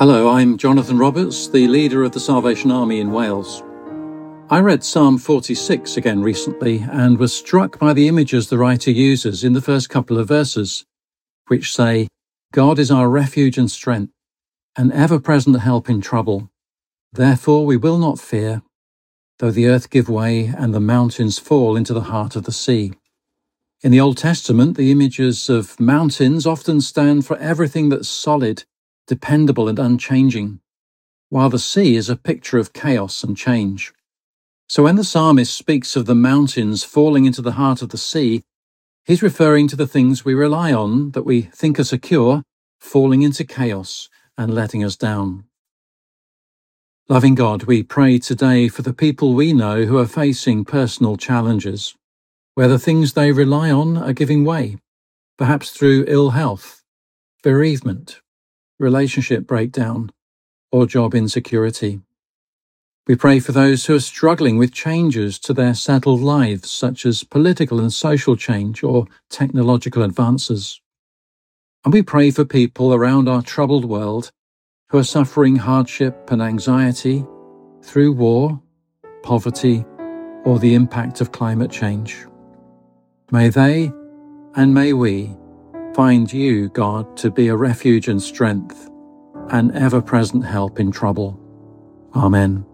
Hello, I'm Jonathan Roberts, the leader of the Salvation Army in Wales. I read Psalm 46 again recently and was struck by the images the writer uses in the first couple of verses, which say, "God is our refuge and strength, an ever-present help in trouble. Therefore we will not fear, though the earth give way and the mountains fall into the heart of the sea." In the Old Testament, the images of mountains often stand for everything that's solid, dependable and unchanging, while the sea is a picture of chaos and change. So when the psalmist speaks of the mountains falling into the heart of the sea, he's referring to the things we rely on that we think are secure, falling into chaos and letting us down. Loving God, we pray today for the people we know who are facing personal challenges, where the things they rely on are giving way, perhaps through ill health, bereavement, relationship breakdown, or job insecurity. We pray for those who are struggling with changes to their settled lives, such as political and social change or technological advances. And we pray for people around our troubled world who are suffering hardship and anxiety through war, poverty, or the impact of climate change. May they, and may we, find you, God, to be a refuge and strength, an ever-present help in trouble. Amen.